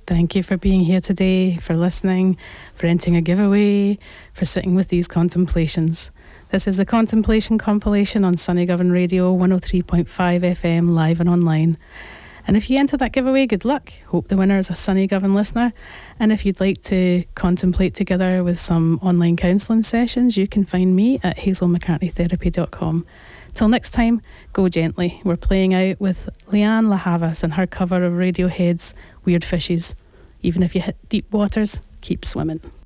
Thank you for being here today, for listening, for entering a giveaway, for sitting with these contemplations. This is the Contemplation Compilation on Sunny Govan Radio 103.5 FM, live and online. And if you enter that giveaway, good luck. Hope the winner is a Sunny Govan listener. And if you'd like to contemplate together with some online counselling sessions, you can find me at hazelmccartneytherapy.com. Till next time, go gently. We're playing out with Leanne La Havas and her cover of Radiohead's Weird Fishes. Even if you hit deep waters, keep swimming.